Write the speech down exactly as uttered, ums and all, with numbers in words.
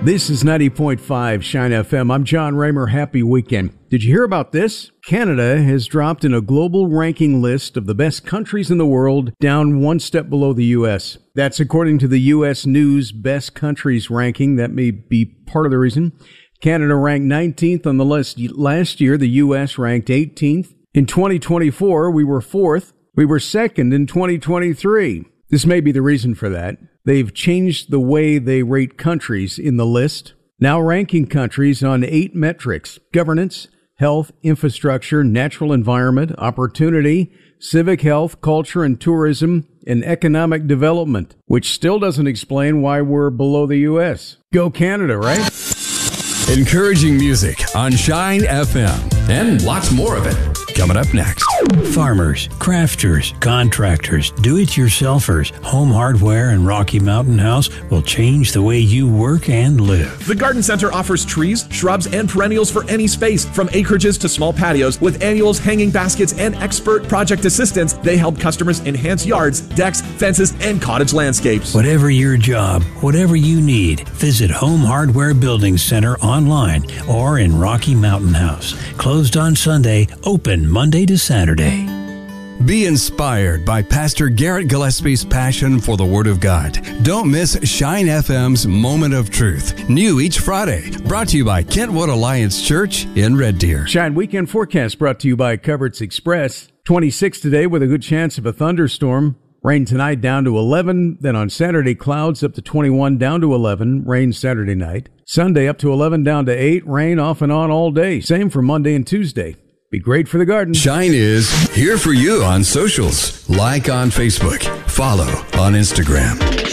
This is ninety point five Shine F M. I'm John Raymer. Happy weekend. Did you hear about this? Canada has dropped in a global ranking list of the best countries in the world, down one step below the U S. That's according to the U S News Best Countries ranking. That may be part of the reason. Canada ranked nineteenth on the list last year. The U S ranked eighteenth. In twenty twenty-four, we were fourth. We were second in twenty twenty-three. This may be the reason for that. They've changed the way they rate countries in the list, now ranking countries on eight metrics: governance, health, infrastructure, natural environment, opportunity, civic health, culture and tourism, and economic development, which still doesn't explain why we're below the U S. Go Canada, right? Encouraging music on Shine F M, and lots more of it coming up next. Farmers, crafters, contractors, do-it-yourselfers, Home Hardware and Rocky Mountain House will change the way you work and live. The Garden Center offers trees, shrubs, and perennials for any space, from acreages to small patios. With annuals, hanging baskets, and expert project assistance, they help customers enhance yards, decks, fences, and cottage landscapes. Whatever your job, whatever you need, visit Home Hardware Building Center online or in Rocky Mountain House. Closed on Sunday, open Monday to Saturday. Be inspired by Pastor Garrett Gillespie's passion for the Word of God. Don't miss Shine F M's Moment of Truth, new each Friday. Brought to you by Kentwood Alliance Church in Red Deer. Shine Weekend Forecast brought to you by Coverts Express. twenty-six today with a good chance of a thunderstorm. Rain tonight down to eleven. Then on Saturday, clouds up to twenty-one, down to eleven. Rain Saturday night. Sunday up to eleven, down to eight. Rain off and on all day. Same for Monday and Tuesday. Be great for the garden. Shine is here for you on socials. Like on Facebook. Follow on Instagram.